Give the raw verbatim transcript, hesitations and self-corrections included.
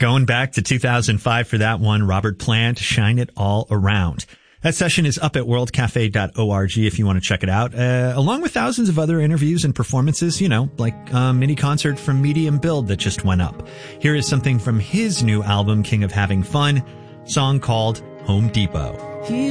Going back to two thousand five for that one, Robert Plant, Shine It All Around. That session is up at world cafe dot org if you want to check it out, uh, along with thousands of other interviews and performances, you know, like a mini concert from Medium Build that just went up. Here is something from his new album, King of Having Fun, song called Home Depot.